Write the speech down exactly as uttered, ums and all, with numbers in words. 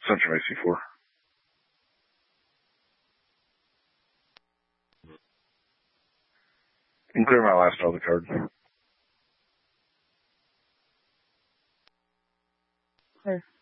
Central A C four. You can clear my last other card. Clear.